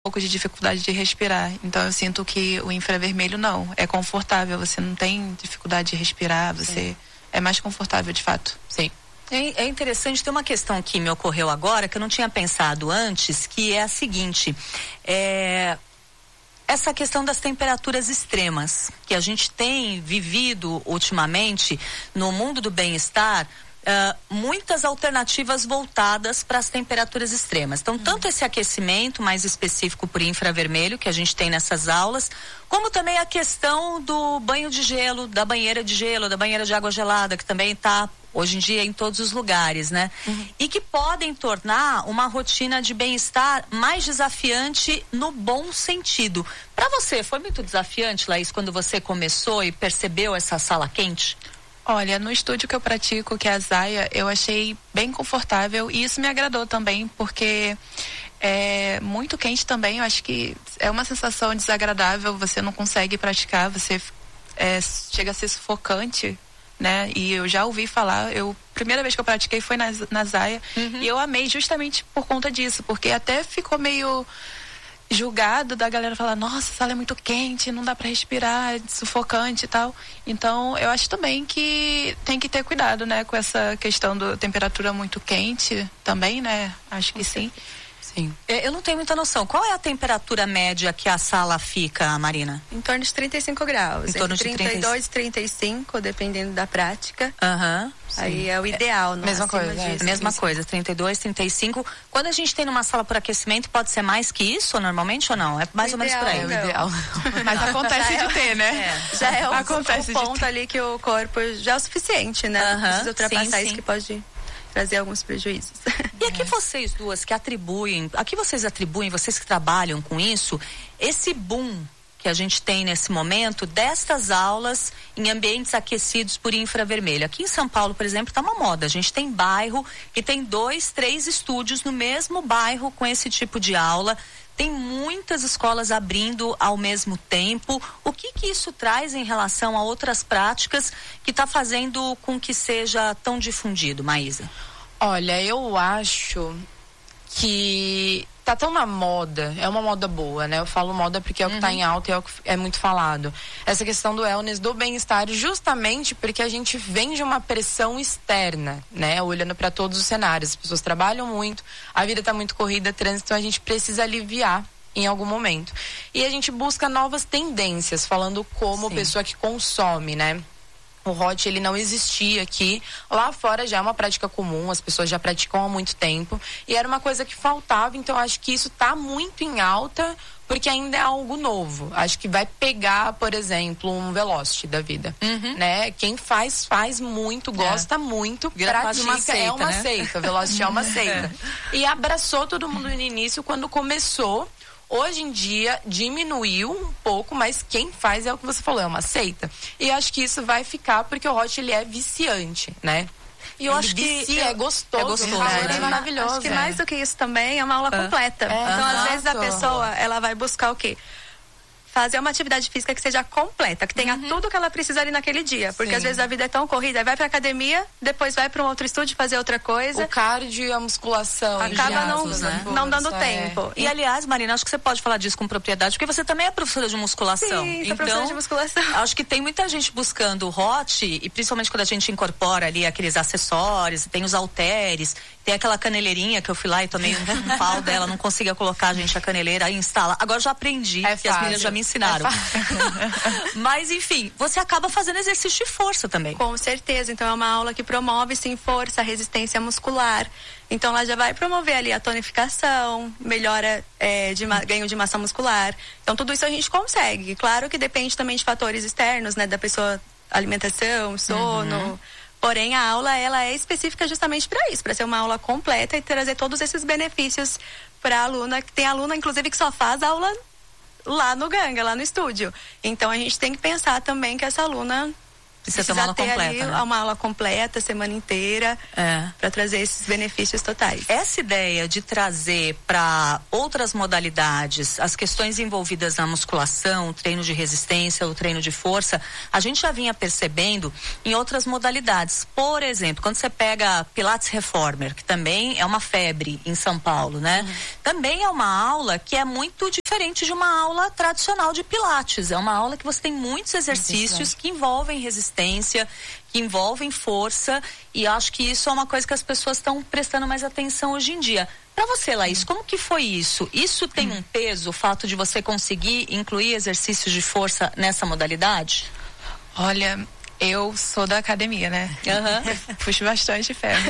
pouco de dificuldade de respirar. Então eu sinto que o infravermelho não, é confortável, você não tem dificuldade de respirar, você é mais confortável de fato. Sim. É interessante, tem uma questão que me ocorreu agora, que eu não tinha pensado antes, que é a seguinte, essa questão das temperaturas extremas, que a gente tem vivido ultimamente no mundo do bem-estar, muitas alternativas voltadas para as temperaturas extremas. Então, tanto esse aquecimento mais específico por infravermelho que a gente tem nessas aulas, como também a questão do banho de gelo, da banheira de gelo, da banheira de água gelada, que também está hoje em dia em todos os lugares, né? E que podem tornar uma rotina de bem-estar mais desafiante no bom sentido. Para você, foi muito desafiante, Laís, quando você começou e percebeu essa sala quente? Olha, no estúdio que eu pratico, que é a Zaya, eu achei bem confortável e isso me agradou também, porque é muito quente também, eu acho que é uma sensação desagradável, você não consegue praticar, você chega a ser sufocante, né? E eu já ouvi falar, primeira vez que eu pratiquei foi na Zaya, e eu amei justamente por conta disso, porque até ficou meio julgado da galera falar, nossa, a sala é muito quente, não dá para respirar, é sufocante e tal. Então, eu acho também que tem que ter cuidado, né, com essa questão da temperatura muito quente também, né? Acho que sim. Sim. Eu não tenho muita noção. Qual é a temperatura média que a sala fica, Marina? Em torno de 35 graus. Em torno de 32 e 35, dependendo da prática. Sim. Aí é o ideal, não mesma coisa. Mesma coisa, 32, 35. Quando a gente tem numa sala por aquecimento, pode ser mais que isso, normalmente, ou não? É mais ou menos por aí. É o ideal. Mas acontece de ter, né? Já é o ponto ali que o corpo já é o suficiente, né? Não precisa ultrapassar isso que pode trazer alguns prejuízos. E aqui vocês duas que atribuem, vocês que trabalham com isso, esse boom que a gente tem nesse momento destas aulas em ambientes aquecidos por infravermelho. Aqui em São Paulo, por exemplo, está uma moda. A gente tem bairro que tem 2, 3 estúdios no mesmo bairro com esse tipo de aula. Tem muitas escolas abrindo ao mesmo tempo. O que isso traz em relação a outras práticas que está fazendo com que seja tão difundido, Maísa? Olha, eu acho que tá tão na moda, é uma moda boa, né? Eu falo moda porque é o que tá em alta e é o que é muito falado. Essa questão do wellness, do bem-estar, justamente porque a gente vem de uma pressão externa, né? Olhando para todos os cenários. As pessoas trabalham muito, a vida tá muito corrida, trânsito, então a gente precisa aliviar em algum momento. E a gente busca novas tendências, falando como pessoa que consome, né? O hot, ele não existia aqui. Lá fora já é uma prática comum, as pessoas já praticam há muito tempo. E era uma coisa que faltava, então acho que isso tá muito em alta, porque ainda é algo novo. Acho que vai pegar, por exemplo, um Velocity da vida, né? Quem faz muito, gosta muito, pratica, uma seita, é uma né? seita. Velocity é uma seita. E abraçou todo mundo no início, quando começou. Hoje em dia diminuiu um pouco, mas quem faz é o que você falou, é uma seita. E eu acho que isso vai ficar porque o hot, ele é viciante, né? E eu acho que é gostoso, né? É maravilhoso. Acho que mais do que isso também é uma aula completa. Então, às vezes a pessoa, ela vai buscar o quê? Fazer uma atividade física que seja completa, que tenha tudo que ela precisa ali naquele dia. Porque às vezes a vida é tão corrida, aí vai pra academia, depois vai pra um outro estúdio fazer outra coisa. O cardio e a musculação. Acaba não dando tempo. E aliás, Marina, acho que você pode falar disso com propriedade, porque você também é professora de musculação. Sim, então, professora de musculação. Acho que tem muita gente buscando o hot, e principalmente quando a gente incorpora ali aqueles acessórios, tem os halteres, tem aquela caneleirinha que eu fui lá e tomei um pau dela, não conseguia colocar, gente, a caneleira, aí instala. Agora eu já aprendi, que as meninas já me ensinaram. Mas, enfim, você acaba fazendo exercício de força também. Com certeza. Então, é uma aula que promove, sim, força, resistência muscular. Então, ela já vai promover ali a tonificação, melhora ganho de massa muscular. Então, tudo isso a gente consegue. Claro que depende também de fatores externos, né? Da pessoa, alimentação, sono. Porém, a aula, ela é específica justamente para isso, para ser uma aula completa e trazer todos esses benefícios para a aluna. Tem aluna, inclusive, que só faz aula lá no Ganga, lá no estúdio. Então, a gente tem que pensar também que essa aluna Precisa ter uma aula completa, ali, né? Uma aula completa, a semana inteira, para trazer esses benefícios totais. Essa ideia de trazer para outras modalidades as questões envolvidas na musculação, o treino de resistência, o treino de força, a gente já vinha percebendo em outras modalidades. Por exemplo, quando você pega Pilates Reformer, que também é uma febre em São Paulo, né? Também é uma aula que é muito diferente de uma aula tradicional de Pilates. É uma aula que você tem muitos exercícios que envolvem resistência, que envolvem força, e acho que isso é uma coisa que as pessoas estão prestando mais atenção hoje em dia. Para você, Laís, como que foi isso? Isso tem um peso, o fato de você conseguir incluir exercícios de força nessa modalidade? Olha, eu sou da academia, né? Puxo bastante ferro.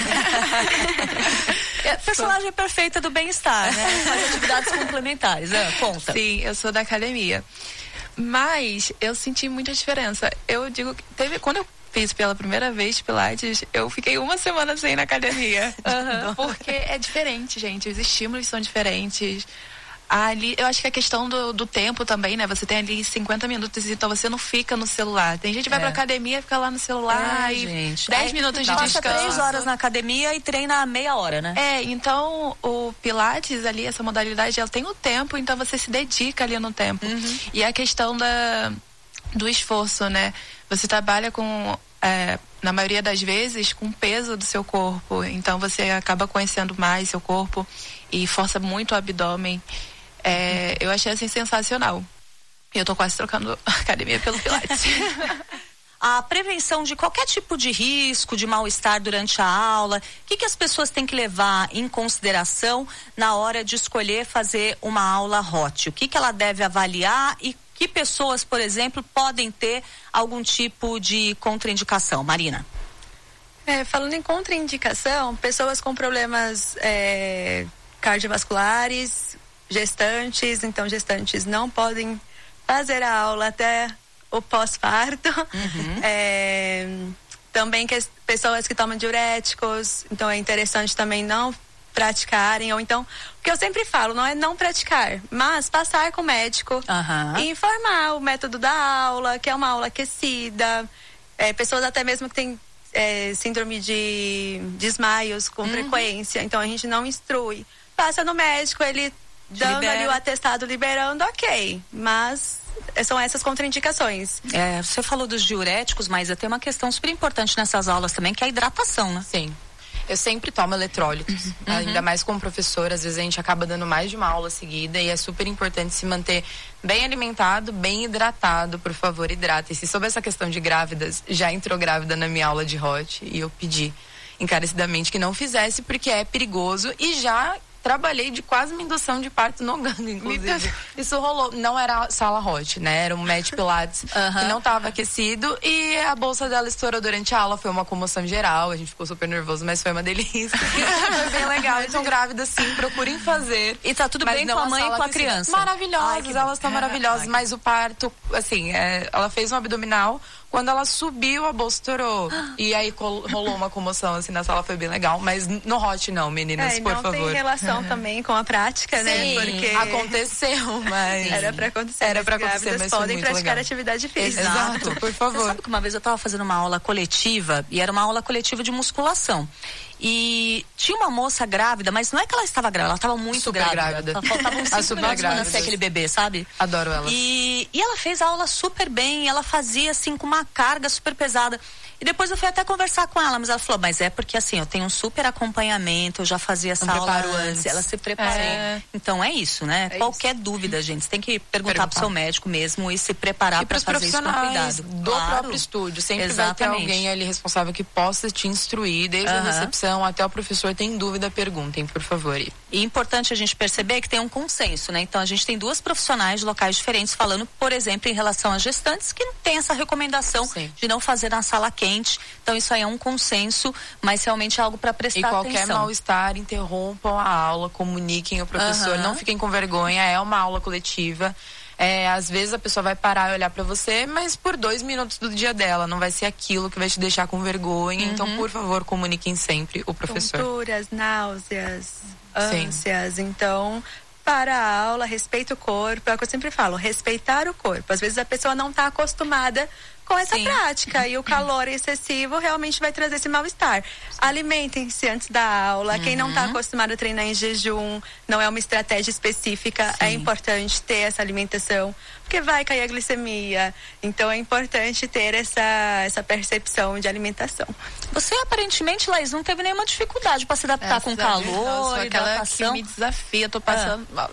É a personagem perfeita do bem-estar, né? Faz atividades complementares. Conta. Sim, eu sou da academia. Mas eu senti muita diferença. Eu digo que quando eu fiz pela primeira vez Pilates, eu fiquei uma semana sem ir na academia. Porque é diferente, gente. Os estímulos são diferentes. Ali, eu acho que a questão do tempo também, né? Você tem ali 50 minutos, então você não fica no celular. Tem gente que vai pra academia e fica lá no celular e gente. 10 minutos de passa descanso. 3 horas na academia e treina meia hora, né? Então o Pilates ali, essa modalidade, ela tem o tempo, então você se dedica ali no tempo. E a questão do esforço, né? Você trabalha com, na maioria das vezes, com o peso do seu corpo. Então você acaba conhecendo mais seu corpo e força muito o abdômen. Eu achei assim sensacional. E eu tô quase trocando a academia pelo Pilates. A prevenção de qualquer tipo de risco, de mal-estar durante a aula, o que as pessoas têm que levar em consideração na hora de escolher fazer uma aula HOT? O que ela deve avaliar e que pessoas, por exemplo, podem ter algum tipo de contraindicação? Marina? Falando em contraindicação, pessoas com problemas cardiovasculares, gestantes, então gestantes não podem fazer a aula até o pós-parto. Também pessoas que tomam diuréticos, então é interessante também não praticarem, ou então, o que eu sempre falo, não é não praticar, mas passar com o médico e informar o método da aula, que é uma aula aquecida, pessoas até mesmo que têm síndrome de desmaios com frequência, então a gente não instrui. Passa no médico, ele dando ali o atestado, liberando, ok, mas são essas contraindicações. Você falou dos diuréticos, mas tem uma questão super importante nessas aulas também, que é a hidratação, né? Sim. Eu sempre tomo eletrólitos, ainda mais como professora, às vezes a gente acaba dando mais de uma aula seguida e é super importante se manter bem alimentado, bem hidratado, por favor, hidrate-se. Sobre essa questão de grávidas, já entrou grávida na minha aula de HOT e eu pedi encarecidamente que não fizesse porque é perigoso e já trabalhei de quase uma indução de parto no Uganda, inclusive. Isso rolou. Não era sala HOT, né? Era um Med Pilates que não estava aquecido e a bolsa dela estourou durante a aula. Foi uma comoção geral. A gente ficou super nervoso, mas foi uma delícia. Foi bem legal. Então, grávidas, sim, procurem fazer. E tá tudo bem com a mãe e com a criança? Maravilhosas, elas estão maravilhosas. Mas o parto, assim, ela fez um abdominal. Quando ela subiu, a bolsa estourou. E aí rolou uma comoção, assim, na sala, foi bem legal. Mas no HOT não, meninas, por favor. Não tem relação também com a prática, né? Sim, porque aconteceu, mas... Era pra acontecer. Era pra acontecer, mas podem praticar legal. Atividade física. Exato, por favor. Você sabe que uma vez eu tava fazendo uma aula coletiva, e era uma aula coletiva de musculação. E tinha uma moça grávida, mas não é que ela estava grávida, ela estava muito grávida. Faltavam 5 minutos pra nascer aquele bebê, sabe? Adoro ela. E ela fez a aula super bem, ela fazia assim com uma carga super pesada. E depois eu fui até conversar com ela, mas ela falou, mas é porque assim, eu tenho um super acompanhamento, eu já fazia essa aula antes, ela se preparou. Então é isso, né? Qualquer dúvida, gente, você tem que perguntar pro seu médico mesmo e se preparar para fazer isso com cuidado. Do próprio estúdio, sempre vai ter alguém ali responsável que possa te instruir, desde a recepção até o professor. Tem dúvida, perguntem, por favor. E é importante a gente perceber que tem um consenso, né? Então a gente tem 2 profissionais de locais diferentes falando, por exemplo, em relação às gestantes, que tem essa recomendação de não fazer na sala quente. Então isso aí é um consenso, mas realmente é algo para prestar atenção. E qualquer mal-estar, interrompam a aula, comuniquem o professor, não fiquem com vergonha, é uma aula coletiva. Às vezes a pessoa vai parar e olhar pra você, mas por 2 minutos do dia dela, não vai ser aquilo que vai te deixar com vergonha. Então, por favor, comuniquem sempre o professor. Tonturas, náuseas, ânsias. Então, para a aula, respeita o corpo. É o que eu sempre falo, respeitar o corpo. Às vezes a pessoa não está acostumada com essa prática. E o calor excessivo realmente vai trazer esse mal-estar. Alimentem-se antes da aula. Quem não está acostumado a treinar em jejum, não é uma estratégia específica, é importante ter essa alimentação, porque vai cair a glicemia. Então é importante ter essa percepção de alimentação. Você aparentemente, Laís, não teve nenhuma dificuldade para se adaptar com calor, hidratação. Que me desafia, tô passando mal.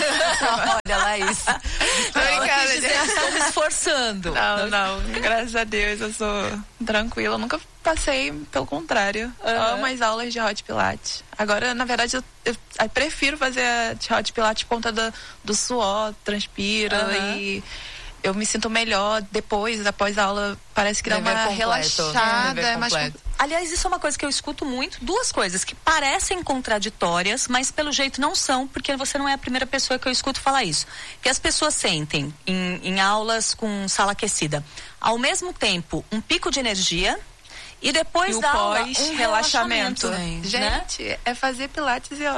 Olha, Laís. Tô brincando. Estou me esforçando. Não. Graças a Deus, eu sou tranquila. Eu nunca passei, pelo contrário. Amo as aulas de Hot Pilates. Agora, na verdade, eu prefiro fazer a Hot Pilates por conta do suor, transpiro e eu me sinto melhor depois, após a aula, parece que dá uma relaxada. É mais Aliás, isso é uma coisa que eu escuto muito, duas coisas que parecem contraditórias, mas pelo jeito não são, porque você não é a primeira pessoa que eu escuto falar isso. Que as pessoas sentem em aulas com sala aquecida, ao mesmo tempo, um pico de energia e depois da aula, um relaxamento. Gente, é fazer pilates e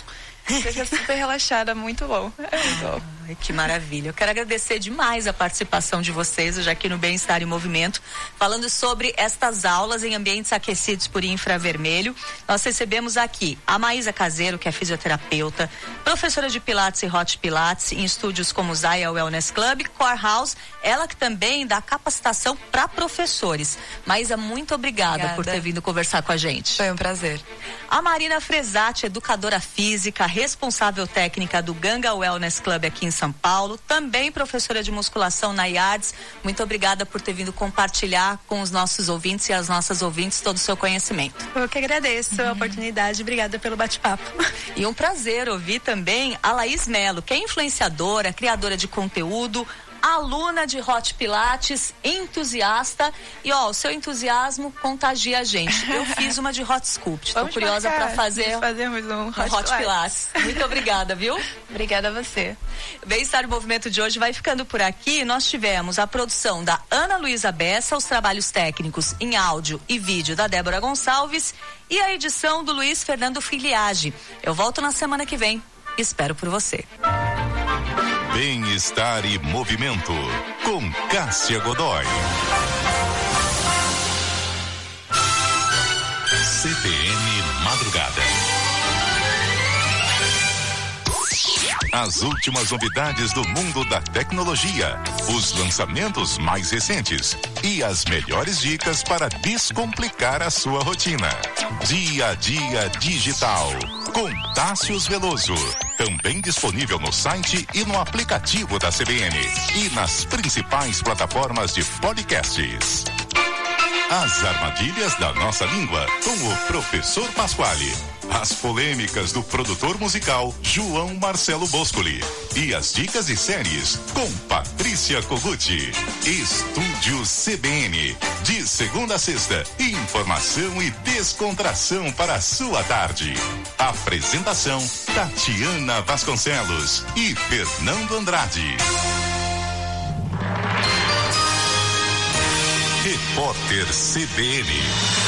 fica super relaxada, muito bom. É muito bom. Ai, que maravilha. Eu quero agradecer demais a participação de vocês hoje aqui no Bem-Estar em Movimento, falando sobre estas aulas em ambientes aquecidos por infravermelho. Nós recebemos aqui a Maísa Caseiro, que é fisioterapeuta, professora de Pilates e Hot Pilates em estúdios como Zaya Wellness Club, Core House, ela que também dá capacitação para professores. Maísa, muito obrigada por ter vindo conversar com a gente. Foi um prazer. A Marina Fresati, educadora física, responsável técnica do Ganga Wellness Club aqui em São Paulo, também professora de musculação na IADS. Muito obrigada por ter vindo compartilhar com os nossos ouvintes e as nossas ouvintes todo o seu conhecimento. Eu que agradeço a oportunidade, obrigada pelo bate-papo. E um prazer ouvir também a Laís Melo, que é influenciadora, criadora de conteúdo, aluna de Hot Pilates, entusiasta. E o seu entusiasmo contagia a gente. Eu fiz uma de Hot Sculpt. Estou curiosa para fazermos um Hot Pilates. Muito obrigada, viu? Obrigada a você. Bem-Estar em Movimento de hoje vai ficando por aqui. Nós tivemos a produção da Ana Luísa Bessa, os trabalhos técnicos em áudio e vídeo da Débora Gonçalves e a edição do Luiz Fernando Filiage. Eu volto na semana que vem. Espero por você. Bem-Estar e Movimento, com Cássia Godoy. CBN Madrugada. As últimas novidades do mundo da tecnologia, os lançamentos mais recentes e as melhores dicas para descomplicar a sua rotina. Dia a Dia Digital, com Tássius Veloso. Também disponível no site e no aplicativo da CBN e nas principais plataformas de podcasts. As armadilhas da nossa língua, com o professor Pasquale. As polêmicas do produtor musical João Marcelo Boscoli. E as dicas de séries com Patrícia Koguchi. Estúdio CBN. De segunda a sexta, informação e descontração para a sua tarde. Apresentação Tatiana Vasconcelos e Fernando Andrade. Repórter CBN.